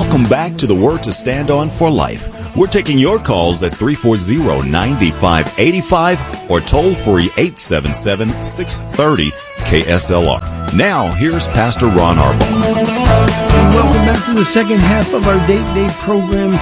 Welcome back to the Word to Stand On for Life. We're taking your calls at 340-9585 or toll free 877-630-KSLR. Now, here's Pastor Ron Arbaugh. Welcome back to the second half of our Date Day program,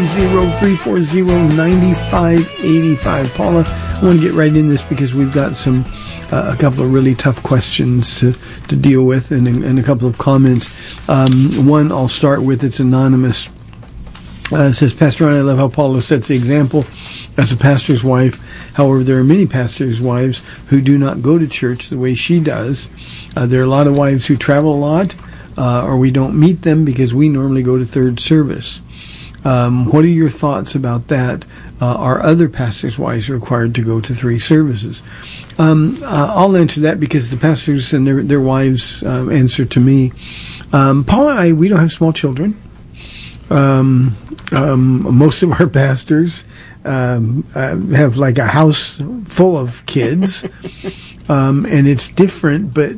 210-340-9585. Paula, I want to get right in this because we've got a couple of really tough questions to deal with and a couple of comments. One I'll start with, it's anonymous. It says, Pastor Ron, I love how Paula sets the example as a pastor's wife. However, there are many pastors' wives who do not go to church the way she does. There are a lot of wives who travel a lot, or we don't meet them because we normally go to third service. What are your thoughts about that? Are other pastors' wives required to go to three services? I'll answer that because the pastors and their wives answer to me. Paul and I, we don't have small children. Most of our pastors have like a house full of kids, and it's different. But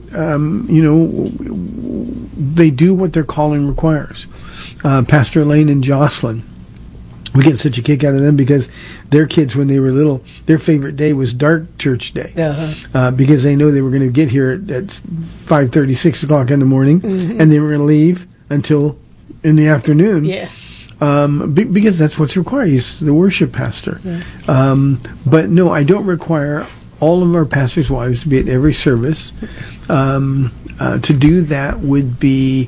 they do what their calling requires. Pastor Elaine and Jocelyn, we get such a kick out of them because their kids, when they were little, their favorite day was dark church day, because they know they were going to get here at 5:30, 6 o'clock in the morning, and they were going to leave until in the afternoon. Yeah. Because that's what's required. He's the worship pastor. Yeah. But no, I don't require all of our pastors' wives to be at every service. To do that would be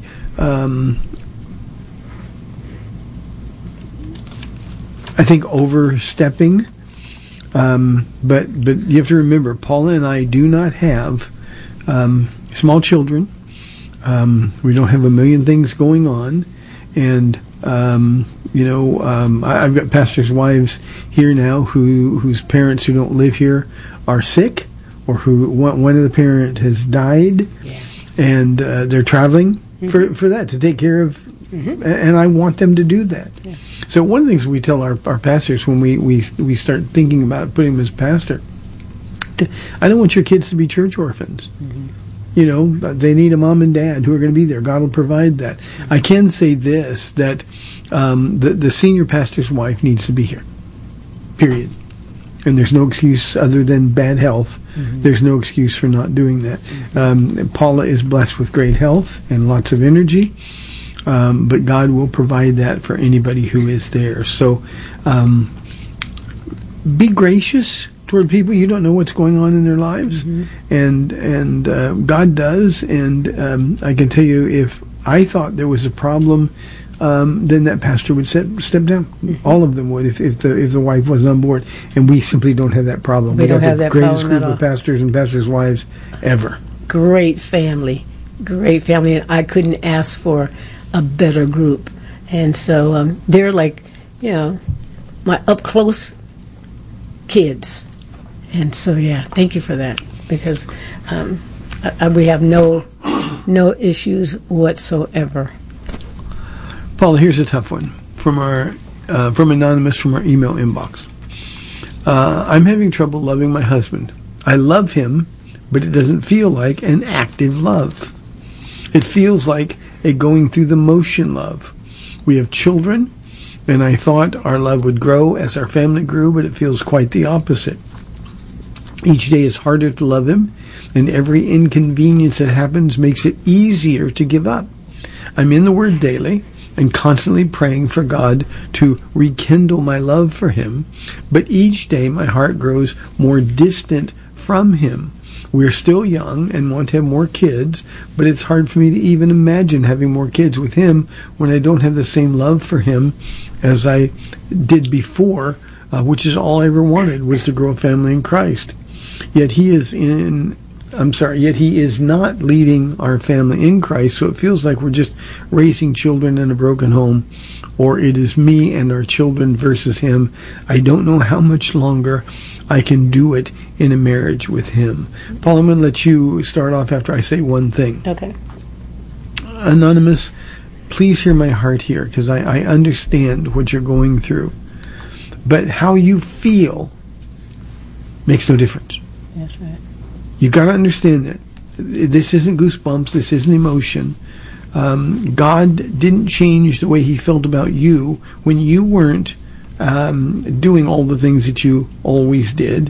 I think overstepping, but you have to remember, Paula and I do not have small children. We don't have a million things going on, and I've got pastors' wives here now whose parents who don't live here are sick, or who one of the parent has died, and they're traveling for that to take care of. And I want them to do that. Yeah. So one of the things we tell our pastors when we start thinking about putting them as pastor, I don't want your kids to be church orphans. They need a mom and dad who are going to be there. God will provide that. I can say this, that the senior pastor's wife needs to be here, period. And there's no excuse other than bad health. There's no excuse for not doing that. Paula is blessed with great health and lots of energy. But God will provide that for anybody who is there. So be gracious toward people. You don't know what's going on in their lives, and God does. And I can tell you, if I thought there was a problem, then that pastor would step down. All of them would, if the wife wasn't on board. And we simply don't have that problem. We don't have that problem. The greatest group of pastors and pastors' wives ever. Great family, and I couldn't ask for a better group. And so they're like, my up-close kids. And so, thank you for that, because we have no issues whatsoever. Paula, here's a tough one from anonymous from our email inbox. I'm having trouble loving my husband. I love him, but it doesn't feel like an active love. It feels like a going through the motion love. We have children, and I thought our love would grow as our family grew, but it feels quite the opposite. Each day is harder to love him, and every inconvenience that happens makes it easier to give up. I'm in the Word daily and constantly praying for God to rekindle my love for him, but each day my heart grows more distant from him. We're still young and want to have more kids, but it's hard for me to even imagine having more kids with him when I don't have the same love for him as I did before, which is all I ever wanted, was to grow a family in Christ. Yet he is not leading our family in Christ, so it feels like we're just raising children in a broken home, or it is me and our children versus him. I don't know how much longer I can do it in a marriage with him. Paul, I'm going to let you start off after I say one thing. Okay. Anonymous, please hear my heart here, because I understand what you're going through. But how you feel makes no difference. That's right. You got to understand that. This isn't goosebumps. This isn't emotion. God didn't change the way he felt about you when you weren't doing all the things that you always did.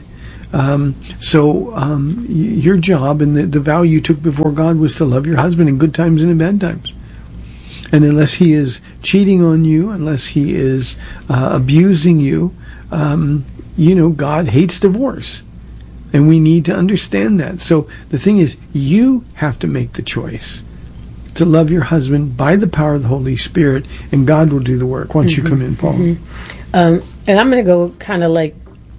Your job and the vow you took before God was to love your husband in good times and in bad times. And unless he is cheating on you, unless he is abusing you, God hates divorce. And we need to understand that. So the thing is, you have to make the choice to love your husband by the power of the Holy Spirit, and God will do the work once you come in, Paul. And I'm going to go kind of like,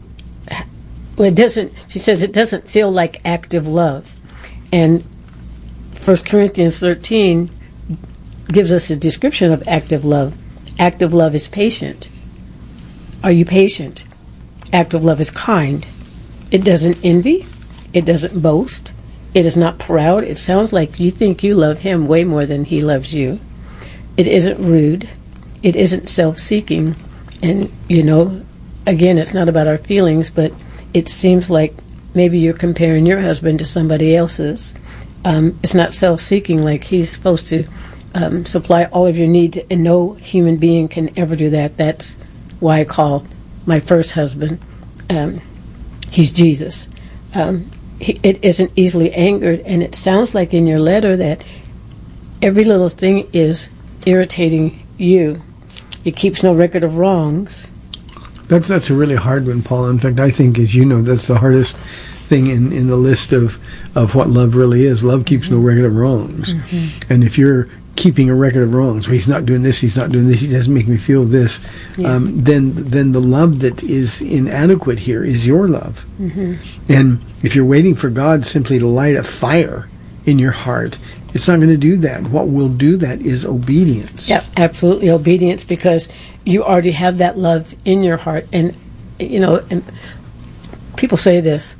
she says it doesn't feel like active love. And 1 Corinthians 13 gives us a description of active love. Active love is patient. Are you patient? Active love is kind. It doesn't envy. It doesn't boast. It is not proud. It sounds like you think you love him way more than he loves you. It isn't rude. It isn't self-seeking. And, again, it's not about our feelings, but it seems like maybe you're comparing your husband to somebody else's. It's not self-seeking, like he's supposed to supply all of your needs, and no human being can ever do that. That's why I call my first husband, he's Jesus. It isn't easily angered, and it sounds like in your letter that every little thing is irritating you. It keeps no record of wrongs. That's a really hard one, Paul. In fact, I think, as you know, that's the hardest thing in the list of what love really is. Love keeps no record of wrongs. Mm-hmm. And if you're keeping a record of wrongs, well, he's not doing this, he doesn't make me feel this, then the love that is inadequate here is your love. Mm-hmm. And if you're waiting for God simply to light a fire in your heart, it's not going to do that. What will do that is obedience. Yeah, absolutely, obedience, because you already have that love in your heart. And, and people say this.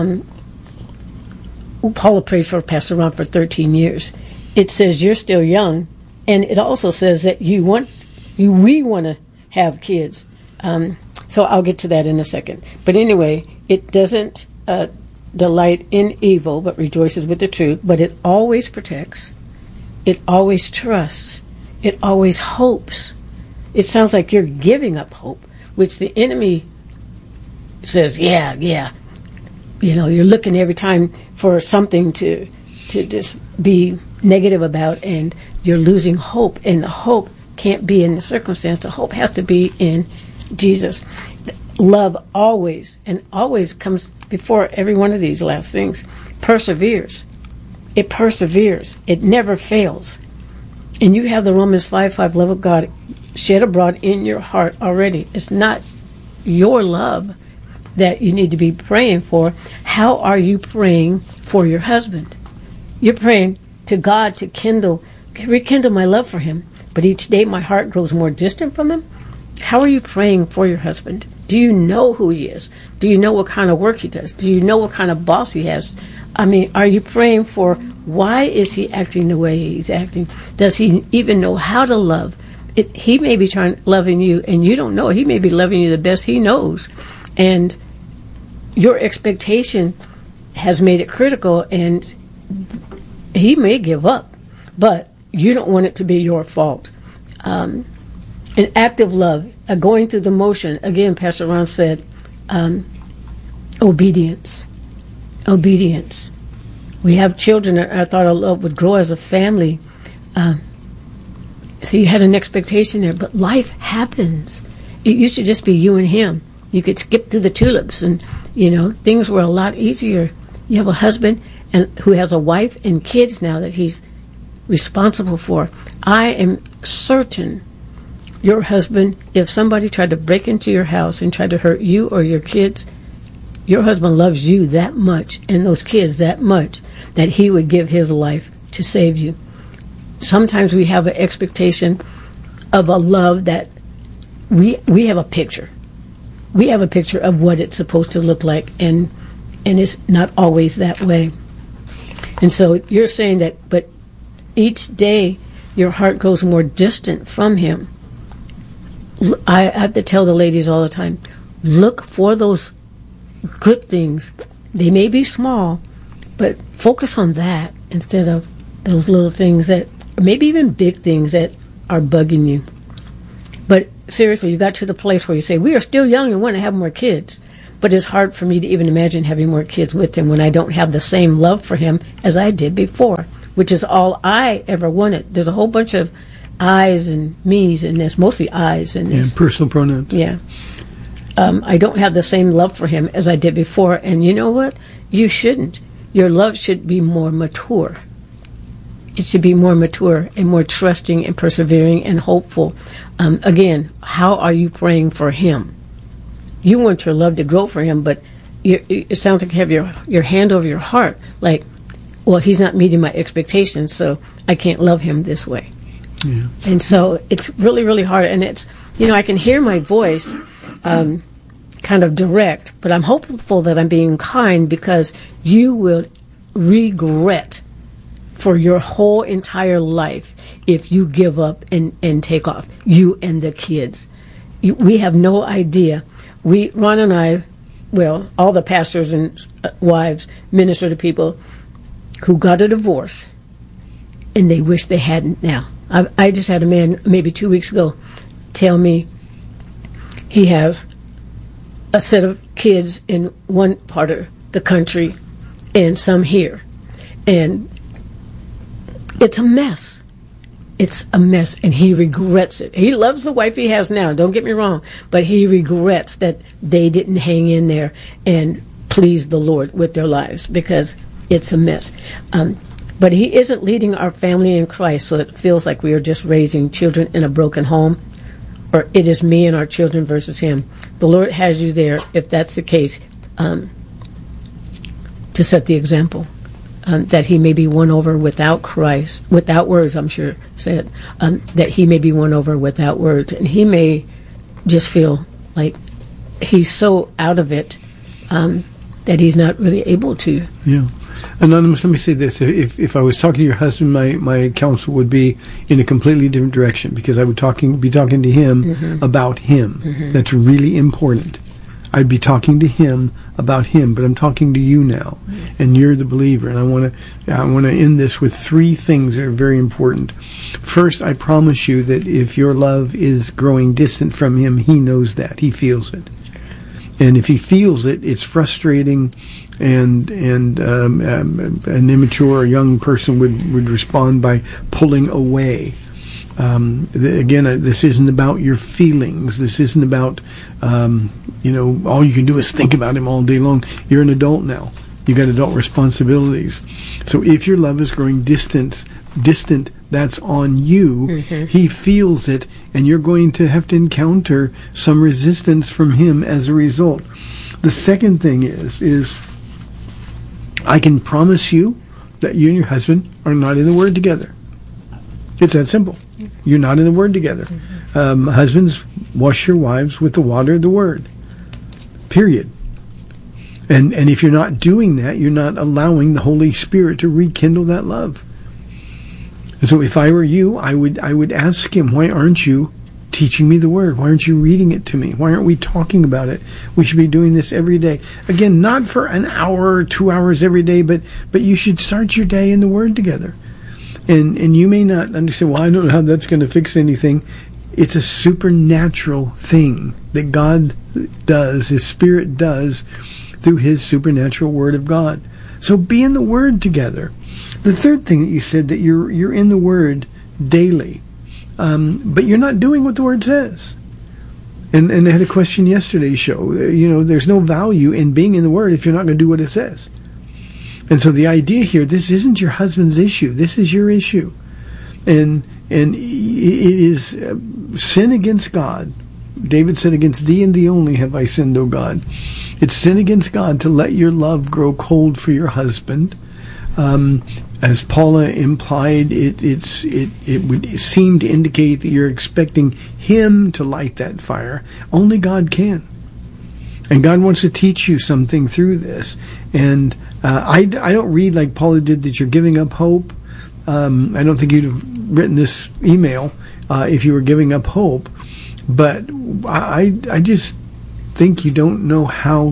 Paula prayed for Pastor Ron for 13 years. It says you're still young, and it also says that we want to have kids. So I'll get to that in a second. But anyway, it doesn't delight in evil, but rejoices with the truth. But it always protects. It always trusts. It always hopes. It sounds like you're giving up hope, which the enemy says, yeah. You're looking every time for something to just be negative about, and you're losing hope. And the hope can't be in the circumstance. The hope has to be in Jesus. Love always comes before every one of these last things. Perseveres. It perseveres. It never fails. And you have the Romans 5:5 love of God shed abroad in your heart already. It's not your love that you need to be praying for. How are you praying for your husband? You're praying to God to rekindle my love for him, but each day my heart grows more distant from him. How are you praying for your husband? Do you know who he is? Do you know what kind of work he does? Do you know what kind of boss he has? I mean, are you praying for why is he acting the way he's acting? Does he even know how to love? He may be loving you, and you don't know. He may be loving you the best he knows. And your expectation has made it critical, and he may give up, but you don't want it to be your fault. An active love, going through the motion. Again, Pastor Ron said, obedience. Obedience. We have children that I thought our love would grow as a family. So you had an expectation there, but life happens. It used to just be you and him. You could skip through the tulips, and things were a lot easier. You have a husband who has a wife and kids now that he's responsible for. I am certain your husband, if somebody tried to break into your house and tried to hurt you or your kids, your husband loves you that much and those kids that much that he would give his life to save you. Sometimes we have an expectation of a love that we have a picture. We have a picture of what it's supposed to look like, and it's not always that way. And so you're saying that, but each day your heart grows more distant from him. I have to tell the ladies all the time, look for those good things. They may be small, but focus on that instead of those little things that or maybe even big things that are bugging you. But seriously, you got to the place where you say, we are still young and want to have more kids. But it's hard for me to even imagine having more kids with him when I don't have the same love for him as I did before, which is all I ever wanted. There's a whole bunch of I's and me's in this, mostly I's in this. Yeah, personal pronouns. Yeah. I don't have the same love for him as I did before. And you know what? You shouldn't. Your love should be more mature. It should be more mature and more trusting and persevering and hopeful. Again, how are you praying for him? You want your love to grow for him, but it sounds like you have your hand over your heart. Like, well, he's not meeting my expectations, so I can't love him this way. Yeah. And so it's really, really hard. And it's, I can hear my voice kind of direct, but I'm hopeful that I'm being kind, because you will regret for your whole entire life if you give up and take off, you and the kids. We have no idea. Ron and I, well, all the pastors and wives minister to people who got a divorce and they wish they hadn't now. I just had a man maybe 2 weeks ago tell me he has a set of kids in one part of the country and some here. And it's a mess. It's a mess, and he regrets it. He loves the wife he has now, don't get me wrong, but he regrets that they didn't hang in there and please the Lord with their lives, because it's a mess. But he isn't leading our family in Christ, so it feels like we are just raising children in a broken home, or it is me and our children versus him. The Lord has you there, if that's the case, to set the example. That he may be won over without Christ, without words, I'm sure said, that he may be won over without words. And he may just feel like he's so out of it that he's not really able to. Yeah. Anonymous, let me say this. If I was talking to your husband, my counsel would be in a completely different direction, because I would be talking to him about him. That's really important. I'd be talking to him about him, but I'm talking to you now, and you're the believer. And I want to end this with 3 things that are very important. First, I promise you that if your love is growing distant from him, he knows that. He feels it. And if he feels it, it's frustrating, and an immature or young person would respond by pulling away. Again, this isn't about your feelings. This isn't about, all you can do is think about him all day long. You're an adult now. You got adult responsibilities. So if your love is growing distant, that's on you. He feels it, and you're going to have to encounter some resistance from him as a result. The second thing is I can promise you that you and your husband are not in the Word together. It's that simple. You're not in the Word together. Husbands, wash your wives with the water of the Word. Period. And if you're not doing that, you're not allowing the Holy Spirit to rekindle that love. And so if I were you, I would ask him, why aren't you teaching me the Word? Why aren't you reading it to me? Why aren't we talking about it? We should be doing this every day. Again, not for an hour or 2 hours every day, but you should start your day in the Word together. And you may not understand, well, I don't know how that's going to fix anything. It's a supernatural thing that God does, His Spirit does, through His supernatural Word of God. So be in the Word together. The third thing that you said, that you're in the Word daily, but you're not doing what the Word says. And I had a question yesterday's show. There's no value in being in the Word if you're not going to do what it says. And so the idea here, this isn't your husband's issue. This is your issue. And it is sin against God. David said, against thee and thee only have I sinned, O God. It's sin against God to let your love grow cold for your husband. As Paula implied, it would seem to indicate that you're expecting him to light that fire. Only God can. And God wants to teach you something through this. And I don't read like Paula did that you're giving up hope. I don't think you'd have written this email if you were giving up hope. But I just think you don't know how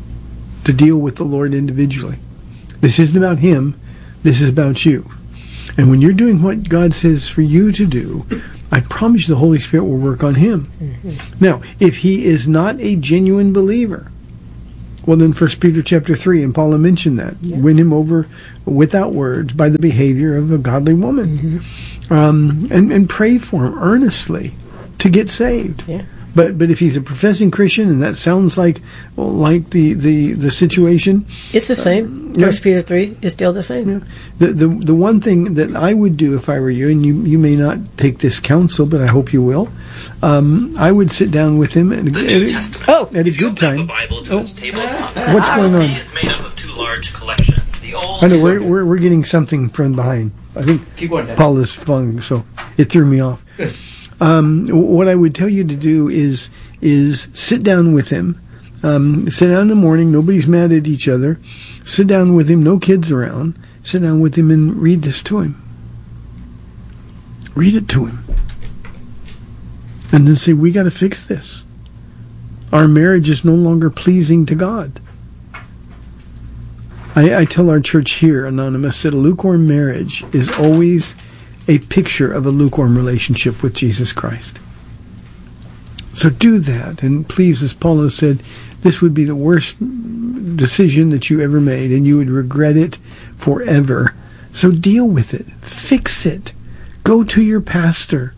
to deal with the Lord individually. This isn't about him. This is about you. And when you're doing what God says for you to do, I promise you the Holy Spirit will work on him. Mm-hmm. Now, if he is not a genuine believer, well, then 1 Peter chapter 3, and Paula mentioned that, win him over without words by the behavior of a godly woman. Mm-hmm. And pray for him earnestly to get saved. Yeah. But if he's a professing Christian, and that sounds like the situation, it's the same. 1 Peter 3 is still the same. Yeah. The one thing that I would do if I were you, and you may not take this counsel, but I hope you will, I would sit down with him at a good time. What's going on? It's made up of 2 large collections. The old. I know we're getting something from behind. I think Paula's phone, so it threw me off. What I would tell you to do is sit down with him. Sit down in the morning. Nobody's mad at each other. Sit down with him. No kids around. Sit down with him and read this to him. Read it to him. And then say, we got to fix this. Our marriage is no longer pleasing to God. I tell our church here, Anonymous, that a lukewarm marriage is always a picture of a lukewarm relationship with Jesus Christ. So do that. And please, as Paula said, this would be the worst decision that you ever made, and you would regret it forever. So deal with it. Fix it. Go to your pastor.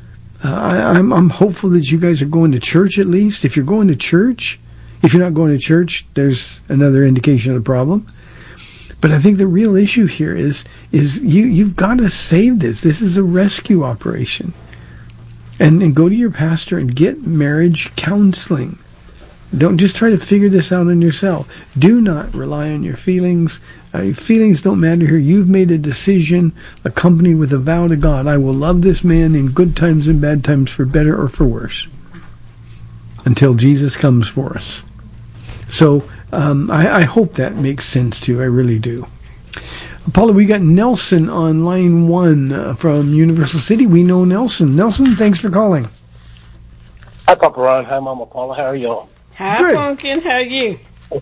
I'm hopeful that you guys are going to church at least. If you're going to church, if you're not going to church, there's another indication of the problem. But I think the real issue here is you've got to save this. This is a rescue operation. And go to your pastor and get marriage counseling. Don't just try to figure this out on yourself. Do not rely on your feelings. Your feelings don't matter here. You've made a decision accompanied with a vow to God. I will love this man in good times and bad times, for better or for worse, until Jesus comes for us. So I hope that makes sense to you. I really do. Paula, we got Nelson on line 1 from Universal City. We know Nelson. Nelson, thanks for calling. Hi, Papa Ron. Hi, Mama Paula. How are y'all? Hi, good. Pumpkin. How are you?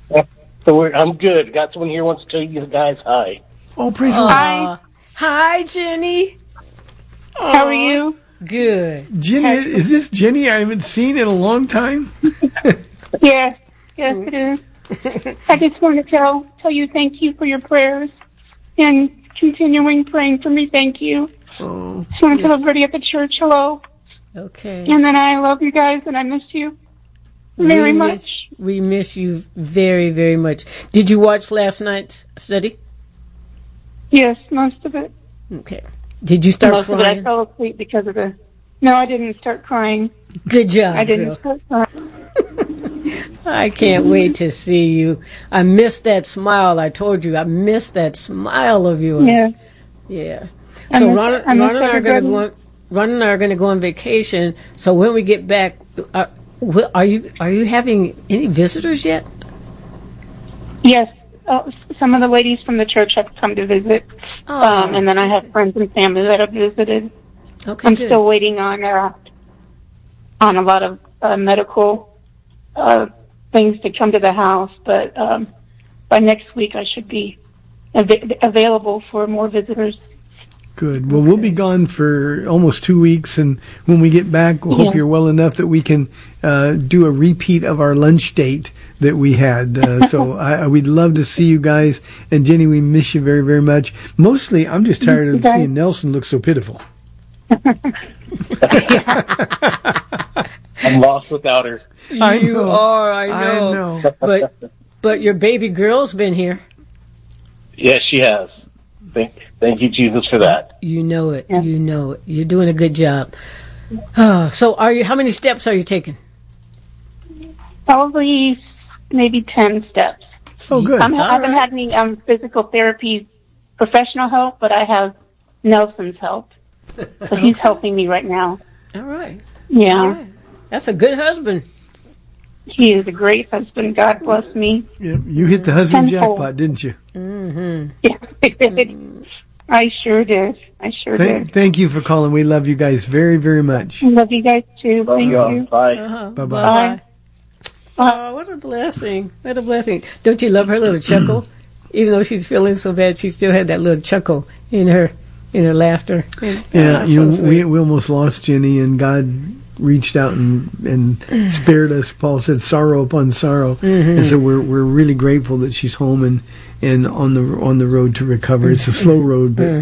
I'm good. Got someone here who wants to tell you guys hi. Oh, praise the Lord. Hi, Jenny. How are you? Good. Jenny, is this Jenny I haven't seen in a long time? Yes, it is. I just want to tell you thank you for your prayers and continuing praying for me. Thank you. Oh, just want to tell everybody at the church hello. Okay. And then I love you guys and I miss you very much. We miss you very, very much. Did you watch last night's study? Yes, most of it. Okay. Did you start crying? Most of it I fell asleep because of the... No, I didn't start crying. Good job, I didn't girl. start crying. I can't wait to see you. I miss that smile. I told you, I miss that smile of yours. Yeah. Yeah. So Ron and I are going to go on vacation. So when we get back, are you having any visitors yet? Yes. Some of the ladies from the church have come to visit. And then I have friends and family that have visited. Okay, I'm good. still waiting on a lot of medical things to come to the house, but by next week I should be available for more visitors. Good. Well, we'll be gone for almost 2 weeks, and when we get back, we'll hope you're well enough that we can do a repeat of our lunch date that we had. So we'd love to see you guys. And Jenny, we miss you very, very much. Mostly, I'm just tired of seeing Nelson look so pitiful. I'm lost without her. I know. But your baby girl's been here. Yes, she has. Thank you, Jesus, for that. You know it. Yeah. You know it. You're doing a good job. So how many steps are you taking? Probably maybe 10 steps. Oh, good. I haven't had any physical therapy professional help, but I have Nelson's help. So he's helping me right now. All right. Yeah. All right. That's a good husband. He is a great husband. God bless me. Yeah, you hit the husband Tenfold. jackpot, didn't you? Mm-hmm. Yeah, I did. I sure did. Thank you for calling. We love you guys very, very much. I love you guys too. Thank you. Bye. Bye-bye. Bye. Oh, what a blessing. What a blessing. Don't you love her little chuckle? Even though she's feeling so bad, she still had that little chuckle in her laughter. Yeah, So sweet. we almost lost Jenny, and God reached out and spared us. Paul said, "Sorrow upon sorrow," and so we're really grateful that she's home and on the road to recover. It's a slow road, but